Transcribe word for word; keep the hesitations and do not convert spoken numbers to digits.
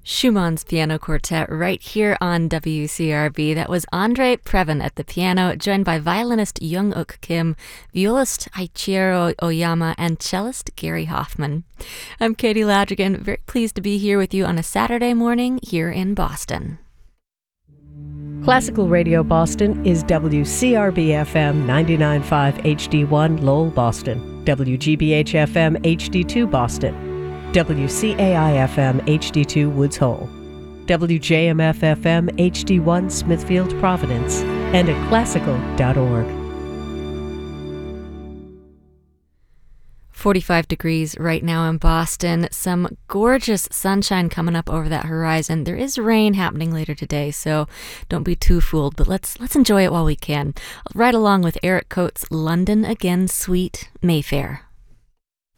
Schumann's Piano Quartet right here on W C R B. That was Andre Previn at the piano, joined by violinist Young-Uk Kim, violist Aichiro Oyama, and cellist Gary Hoffman. I'm Katie Ladrigan, very pleased to be here with you on a Saturday morning here in Boston. Classical Radio Boston is W C R B F M ninety-nine point five H D one Lowell, Boston, W G B H F M H D two Boston, W C A I F M H D two Woods Hole, W J M F F M H D one Smithfield, Providence, and at classical dot org. forty-five degrees right now in Boston. Some gorgeous sunshine coming up over that horizon. There is rain happening later today, so don't be too fooled, but let's let's enjoy it while we can. Right along with Eric Coates' London Again Suite, Mayfair.